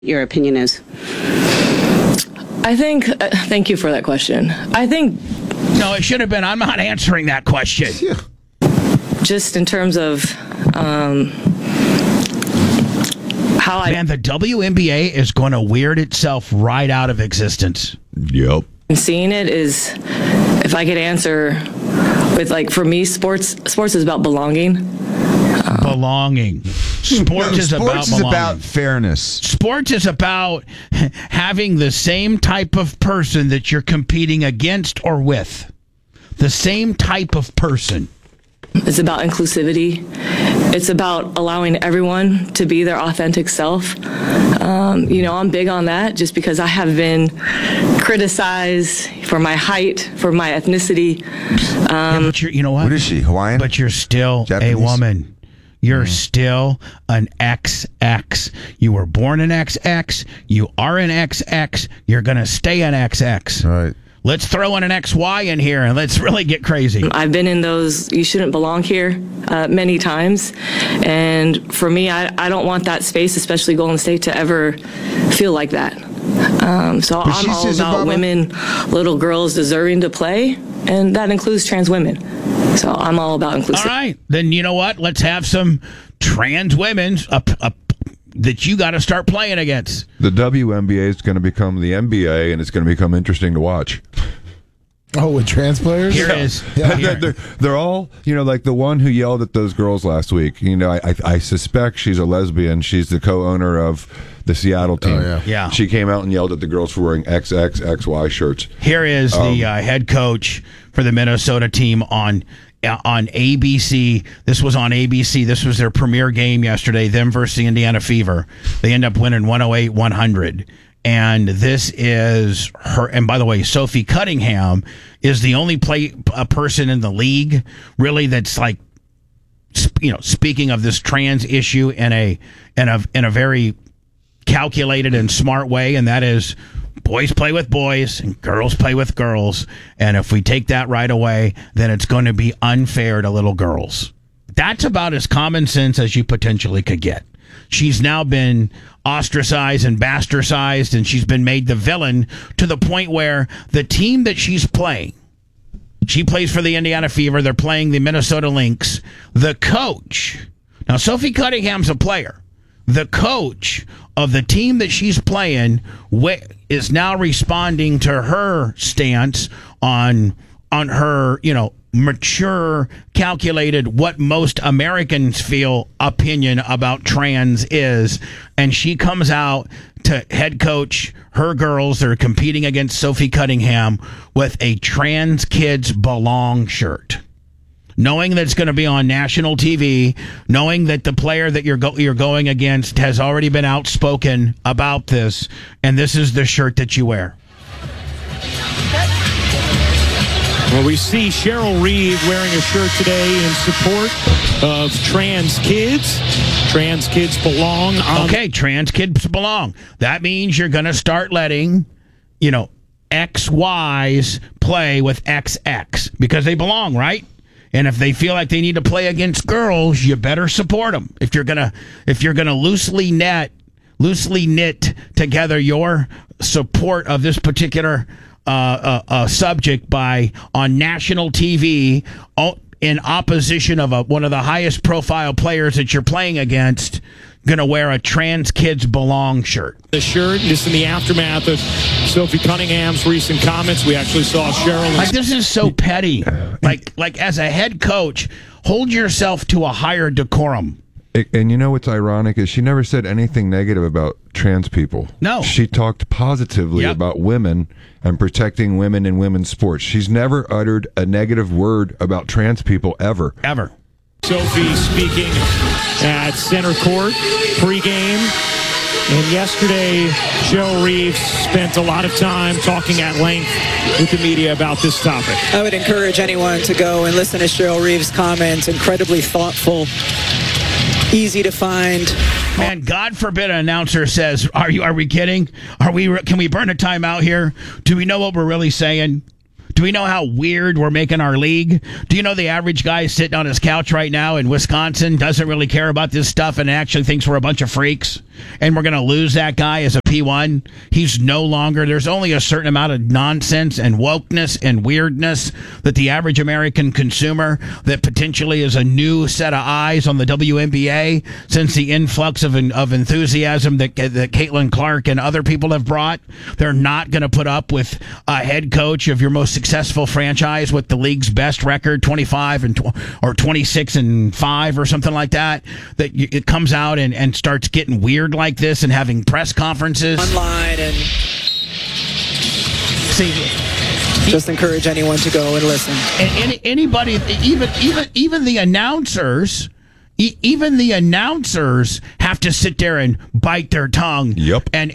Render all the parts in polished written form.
your opinion is? I think, thank you for that question. I think. No, it should have been, I'm not answering that question. Yeah. Just in terms of how Man, the WNBA is going to weird itself right out of existence. Yep. I'm seeing it is, if I could answer with, like, for me, sports is about belonging. Belonging. Sports is about fairness. Sports is about having the same type of person that you're competing against or with. The same type of person. It's about inclusivity. It's about allowing everyone to be their authentic self. I'm big on that just because I have been criticized for my height, for my ethnicity. But you know what? What is she, Hawaiian? But you're still Japanese? a woman. You're still an XX. You were born an XX. You are an XX. You're going to stay an XX. Right. Let's throw in an XY in here and let's really get crazy. I've been in those you shouldn't belong here many times. And for me, I don't want that space, especially Golden State, to ever feel like that. So I'm all about women, little girls deserving to play, and that includes trans women. So I'm all about inclusivity. All right. Then you know what? Let's have some trans women that you got to start playing against. The WNBA is going to become the NBA, and it's going to become interesting to watch. Oh, with trans players? Here is. Yeah. They're all, like the one who yelled at those girls last week. I suspect she's a lesbian. She's the co-owner of the Seattle team. Oh, yeah. She came out and yelled at the girls for wearing XXXY shirts. Here is the head coach for the Minnesota team on ABC. This was on ABC. This was their premier game yesterday, them versus the Indiana Fever. They end up winning 108-100. And this is her. And by the way, Sophie Cunningham is the only person in the league really that's like, speaking of this trans issue in a very calculated and smart way, and that is boys play with boys and girls play with girls. And if we take that right away, then it's going to be unfair to little girls. That's about as common sense as you potentially could get. She's now been ostracized and bastardized, and she's been made the villain to the point where the team that she's playing, she plays for the Indiana Fever. They're playing the Minnesota Lynx. The coach, now Sophie Cunningham's a player. The coach of the team that she's playing is now responding to her stance on her, mature, calculated, what most Americans feel opinion about trans is. And she comes out to head coach her girls that are competing against Sophie Cunningham with a Trans Kids Belong shirt. Knowing that it's going to be on national TV, knowing that the player that you're going against has already been outspoken about this, and this is the shirt that you wear. Well, we see Cheryl Reeve wearing a shirt today in support of trans kids. Trans kids belong. Okay, trans kids belong. That means you're going to start letting, XYs play with XX because they belong, right? And if they feel like they need to play against girls, you better support them. If you're gonna loosely knit together your support of this particular subject on national TV in opposition of one of the highest profile players that you're playing against, gonna wear a Trans Kids Belong shirt. The shirt, just in the aftermath of Sophie Cunningham's recent comments, we actually saw Cheryl. Like, this is so petty. Like as a head coach, hold yourself to a higher decorum. And what's ironic is she never said anything negative about trans people. No. She talked positively about women and protecting women in women's sports. She's never uttered a negative word about trans people ever. Ever. Sophie speaking at center court pregame. And yesterday, Cheryl Reeves spent a lot of time talking at length with the media about this topic. I would encourage anyone to go and listen to Cheryl Reeves' comments. Incredibly thoughtful, easy to find. Man, God forbid an announcer says, "Are we kidding? Can we burn a timeout here? Do we know what we're really saying? Do we know how weird we're making our league? Do you know the average guy sitting on his couch right now in Wisconsin doesn't really care about this stuff and actually thinks we're a bunch of freaks? and we're going to lose that guy as a P1. He's no longer, there's only a certain amount of nonsense and wokeness and weirdness that the average American consumer that potentially is a new set of eyes on the WNBA since the influx of enthusiasm that Caitlin Clark and other people have brought. They're not going to put up with a head coach of your most successful franchise with the league's best record, 26-5 or something like that. That it comes out and starts getting weird like this and having press conferences online, and see, just encourage anyone to go and listen. and anybody, even the announcers. Even the announcers have to sit there and bite their tongue. Yep. And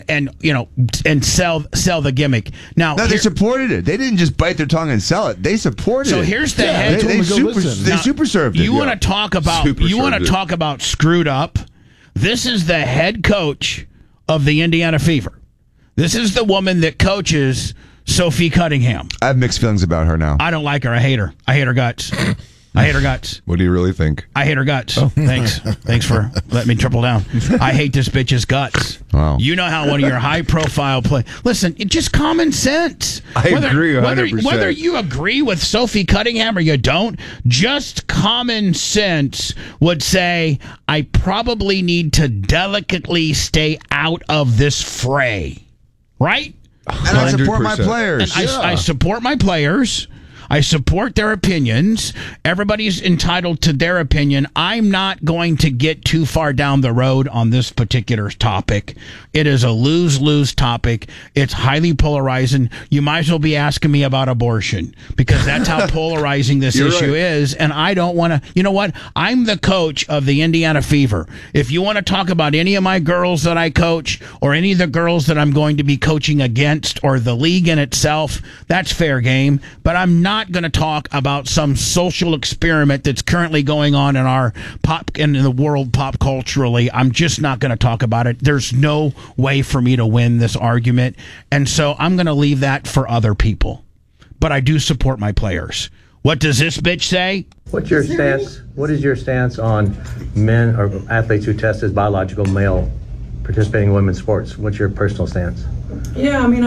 sell the gimmick. Now they supported it. They didn't just bite their tongue and sell it. They supported it. So here's the head. They super served it. You want to talk about screwed up? This is the head coach of the Indiana Fever. This is the woman that coaches Sophie Cunningham. I have mixed feelings about her now. I don't like her. I hate her. I hate her guts. I hate her guts. What do you really think? I hate her guts. Oh. Thanks for letting me triple down. I hate this bitch's guts. Wow. You know how one of your high-profile play. Listen, it's just common sense. I agree 100%. Whether you agree with Sophie Cunningham or you don't, just common sense would say, I probably need to delicately stay out of this fray. Right? And I support my 100%. players. And I support my players. I support their opinions. Everybody's entitled to their opinion. I'm not going to get too far down the road on this particular topic. It is a lose-lose topic. It's highly polarizing. You might as well be asking me about abortion because that's how polarizing this issue is. And I don't want to, you know what? I'm the coach of the Indiana Fever. If you want to talk about any of my girls that I coach or any of the girls that I'm going to be coaching against or the league in itself, that's fair game. But I'm not going to talk about some social experiment that's currently going on in our in the world pop culturally. I'm just not going to talk about it. There's no way for me to win this argument, and so I'm going to leave that for other people. But I do support my players. What does this bitch say? What's your stance? What is your stance on men or athletes who test as biological male participating in women's sports? What's your personal stance? Yeah, I mean,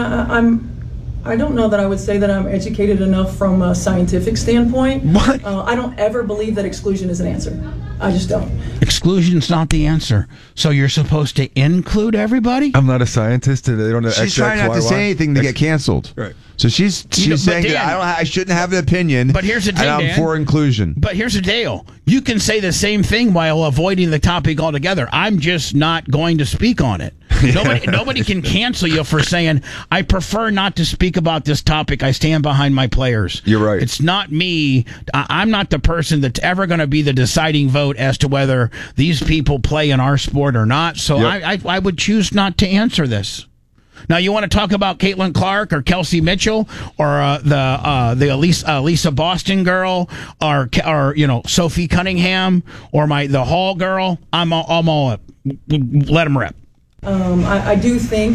I don't know that I would say that I'm educated enough from a scientific standpoint. What? I don't ever believe that exclusion is an answer. I just don't. Exclusion's not the answer. So you're supposed to include everybody? I'm not a scientist, and they don't know. She's trying not to say anything to get canceled. Right. So she's saying Dan, that I shouldn't have an opinion. But here's the thing, and I'm Dan. for inclusion. But here's the deal. You can say the same thing while avoiding the topic altogether. I'm just not going to speak on it. Nobody can cancel you for saying, I prefer not to speak about this topic. I stand behind my players. You're right. It's not me. I'm not the person that's ever going to be the deciding vote as to whether these people play in our sport or not. So Yep. I would choose not to answer this. Now, you want to talk about Caitlin Clark or Kelsey Mitchell or the Lisa Boston girl or Sophie Cunningham or the Hall girl? I'm all up. Let them rip. I do think,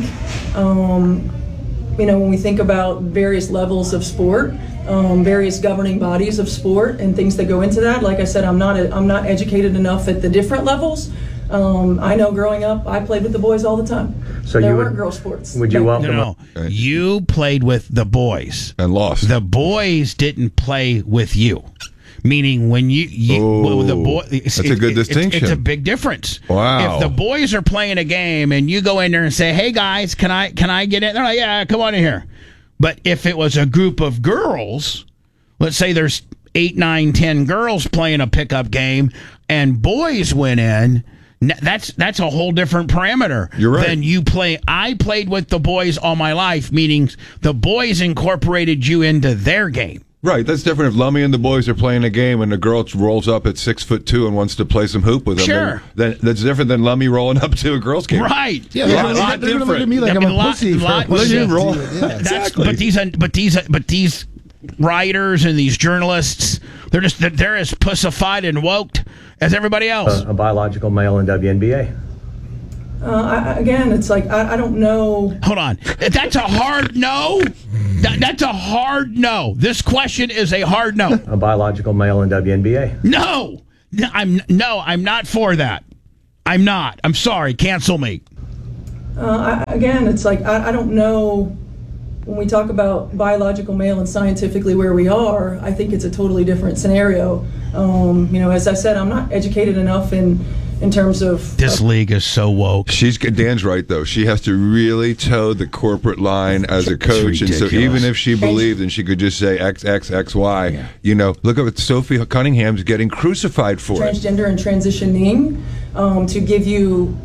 when we think about various levels of sport, various governing bodies of sport and things that go into that, like I said, I'm not educated enough at the different levels. I know growing up, I played with the boys all the time. So there weren't girl sports. Would you welcome? No. You played with the boys And lost. The boys didn't play with you. Meaning when the boy, that's a good distinction. It's a big difference. Wow. If the boys are playing a game and you go in there and say, "Hey guys, can I get in?" They're like, "Yeah, come on in here." But if it was a group of girls, let's say there's 8, 9, 10 girls playing a pickup game, and boys went in. That's a whole different parameter. You're right. Than you play. I played with the boys all my life, meaning the boys incorporated you into their game. Right, that's different if Lummy and the boys are playing a game and the girl rolls up at 6'2" and wants to play some hoop with them. Sure. Then that's different than Lummy rolling up to a girl's game. Right. Yeah, A they're going to look at me like I'm a pussy. But these writers and these journalists, they're as pussified and woke as everybody else. A biological male in WNBA. Again, it's like, I don't know. Hold on. That's a hard no. That's a hard no. This question is a hard no. A biological male in WNBA. No. I'm not for that. I'm not. I'm sorry. Cancel me. Again, it's like, I don't know, when we talk about biological male and scientifically where we are, I think it's a totally different scenario. As I said, I'm not educated enough in terms of... This league is so woke. Dan's right, though. She has to really toe the corporate line as a coach. And so even if she believed, and she could just say X, X, X, Y, look at what Sophie Cunningham's getting crucified for. Transgender and transitioning, to give you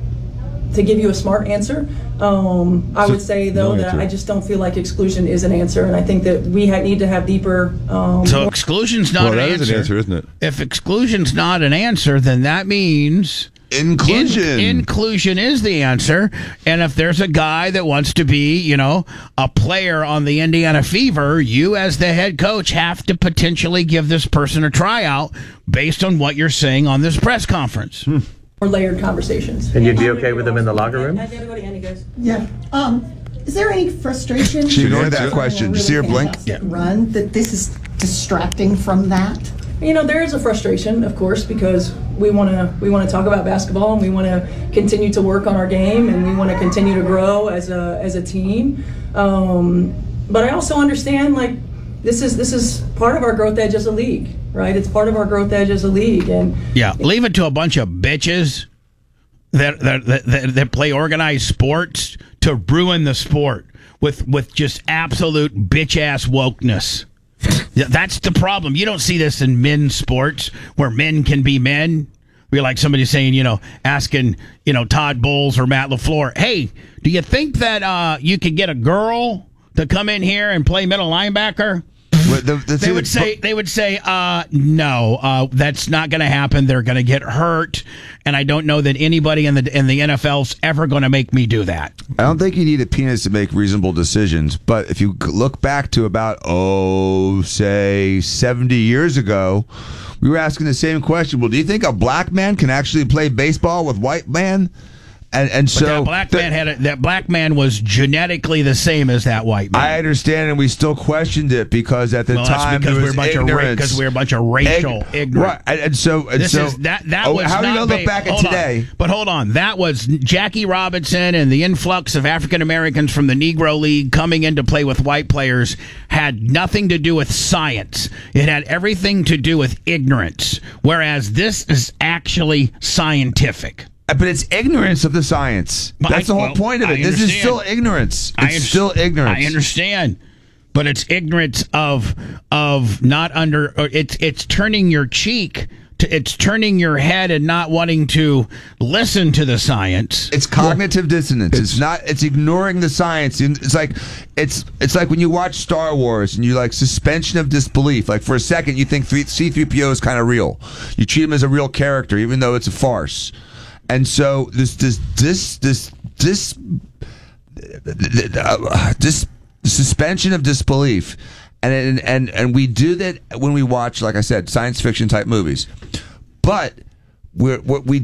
a smart answer. I would say, though, that I just don't feel like exclusion is an answer, and I think that we need to have deeper... So exclusion's not an answer. That is an answer, isn't it? If exclusion's not an answer, then that means... Inclusion. Inclusion is the answer. And if there's a guy that wants to be, a player on the Indiana Fever, you as the head coach have to potentially give this person a tryout based on what you're saying on this press conference. More layered conversations. And you'd be okay with them in the locker room? Yeah. Is there any frustration? She ignored that question. Did you see her blink? Run that this is distracting from that? There is a frustration, of course, because we want to talk about basketball, and we want to continue to work on our game, and we want to continue to grow as a team. But I also understand, like, this is part of our growth edge as a league, right? It's part of our growth edge as a league, and leave it to a bunch of bitches that play organized sports to ruin the sport with just absolute bitch ass wokeness. That's the problem. You don't see this in men's sports where men can be men. We're like somebody saying, asking, Todd Bowles or Matt LaFleur, hey, do you think that you could get a girl to come in here and play middle linebacker? They would say, no, that's not going to happen. They're going to get hurt, and I don't know that anybody in the NFL's ever going to make me do that. I don't think you need a penis to make reasonable decisions, but if you look back to about, say 70 years ago, we were asking the same question. Well, do you think a black man can actually play baseball with white man? And so that black man was genetically the same as that white man. I understand, and we still questioned it because at the time there was ignorance. Because we're a bunch of racial ignorant. Right, and so that was how are you going to look back at today? But hold on, that was Jackie Robinson and the influx of African Americans from the Negro League coming in to play with white players had nothing to do with science. It had everything to do with ignorance. Whereas this is actually scientific. But it's ignorance of the science. That's the whole point of it. This is still ignorance. It's still ignorance. I understand. But it's ignorance of not under. It's turning your cheek. It's turning your head and not wanting to listen to the science. It's cognitive dissonance. It's ignoring the science. It's like when you watch Star Wars and you like suspension of disbelief. Like for a second you think C-3PO is kind of real. You treat him as a real character even though it's a farce. And so this suspension of disbelief, and we do that when we watch, like I said, science fiction type movies, but we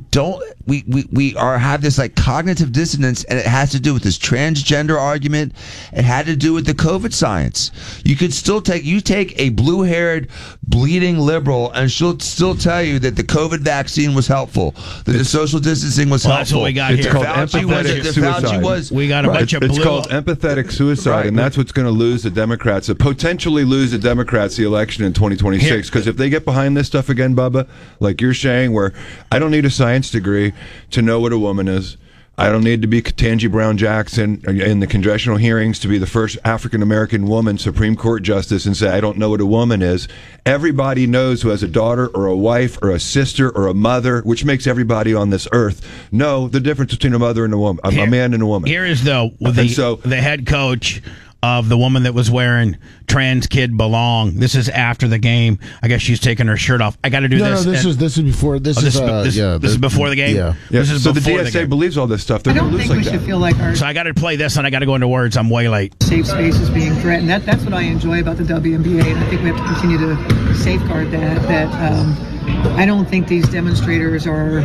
have this like cognitive dissonance, and it has to do with this transgender argument. It had to do with the COVID science. You could still take a blue-haired bleeding liberal, and she'll still tell you that the COVID vaccine was helpful, that the social distancing was helpful. That's what we got here. It's called empathetic suicide. We got a bunch of blue. It's called empathetic suicide, and that's what's going to lose the Democrats, potentially lose the Democrats the election in 2026. Because if they get behind this stuff again, Bubba, like you're saying, where I don't need a science degree to know what a woman is. I don't need to be Ketanji Brown Jackson in the congressional hearings to be the first African-American woman Supreme Court justice and say, I don't know what a woman is. Everybody knows who has a daughter or a wife or a sister or a mother, which makes everybody on this earth know the difference between a mother and a woman, a man and a woman. Here is the head coach of the woman that was wearing Trans Kid Belong. This is after the game. I guess she's taking her shirt off. I got to do this. No, this is before. This is before the game. Yeah. This is so before the DSA believes all this stuff. They're I don't think we should feel like our So I got to play this, and I got to go into words. I'm way late. Safe space is being threatened. That's what I enjoy about the WNBA, and I think we have to continue to safeguard that. I don't think these demonstrators are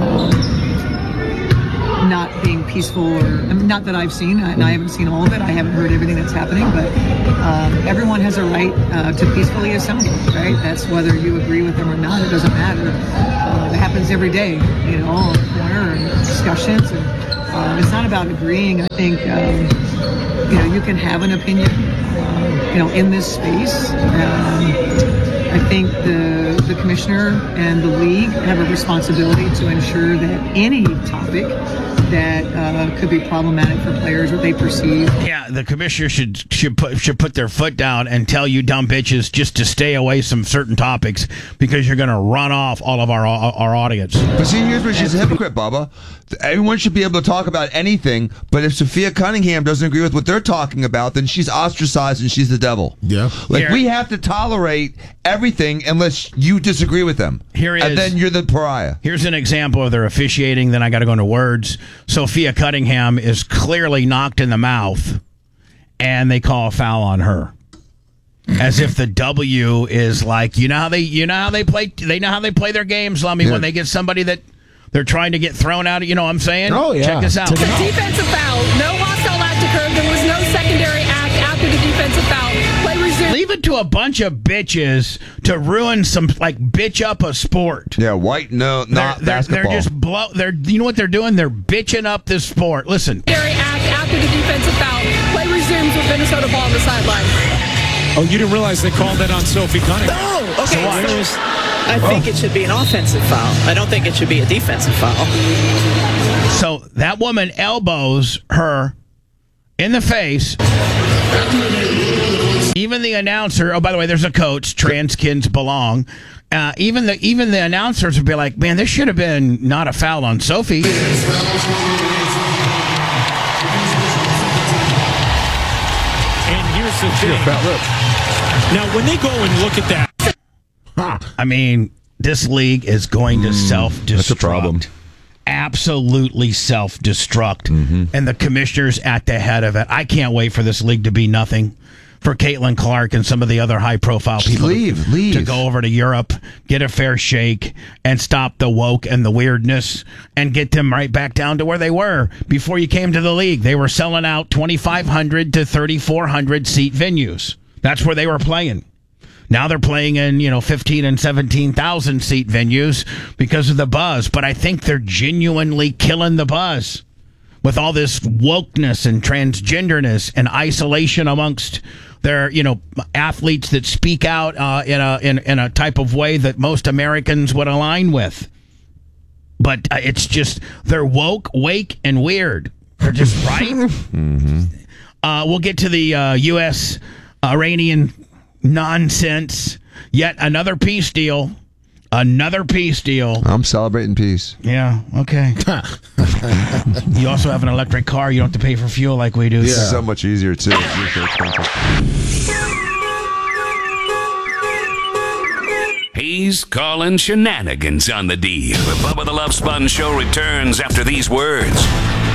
not being peaceful, or not that I've seen, and I haven't seen all of it. I haven't heard everything that's happening, but everyone has a right to peacefully assemble, right? That's whether you agree with them or not. It doesn't matter. It happens every day, discussions. And it's not about agreeing. I think you can have an opinion, in this space. I think the commissioner and the league have a responsibility to ensure that any topic that could be problematic for players, what they perceive. Yeah, the commissioner should put their foot down and tell you dumb bitches just to stay away from certain topics because you're going to run off all of our audience. But see, here's where she's a hypocrite, Bubba. Everyone should be able to talk about anything, but if Sophia Cunningham doesn't agree with what they're talking about, then she's ostracized and she's the devil. Yeah. We have to tolerate everything unless you disagree with them. And then you're the pariah. Here's an example of their officiating, then I got to go into words. Sophia Cunningham is clearly knocked in the mouth, and they call a foul on her. As if the W is like, you know how they play their games, Lummy, when they get somebody that they're trying to get thrown out. You know what I'm saying? Oh, yeah. Check this out. It's a defensive foul. No hostile act occurred. There was no secondary act after the defensive foul. Play resumed. Leave it to a bunch of bitches to ruin some, bitch up a sport. Yeah, not basketball. They're just you know what they're doing? They're bitching up this sport. Listen. Secondary act after the defensive foul. Play resumes with Minnesota ball on the sideline. Oh, you didn't realize they called that on Sophie Cunningham? No. Okay. I think it should be an offensive foul. I don't think it should be a defensive foul. So that woman elbows her in the face. Even the announcer, oh, by the way, there's a coach, trans kids belong. Even the announcers would be like, man, this should have been not a foul on Sophie. And here's the thing. Now, when they go and look at that. I mean, this league is going to self-destruct. That's a problem. Absolutely self-destruct. And the commissioner's at the head of it. I can't wait for this league to be nothing. For Caitlin Clark and some of the other high-profile people leave. to go over to Europe, get a fair shake, and stop the woke and the weirdness, and get them right back down to where they were before you came to the league. They were selling out 2,500 to 3,400 seat venues. That's where they were playing. Now they're playing in, 15 and 17,000 seat venues because of the buzz. But I think they're genuinely killing the buzz with all this wokeness and transgenderness and isolation amongst their, athletes that speak out in a type of way that most Americans would align with. But it's just they're woke, wake, and weird. They're just right. We'll get to the U.S. Iranian nonsense. Yet another peace deal. Another peace deal. I'm celebrating peace. Yeah, okay. You also have an electric car. You don't have to pay for fuel like we do. This is so much easier, too. He's calling shenanigans on the D. The Bubba the Love Sponge Show returns after these words.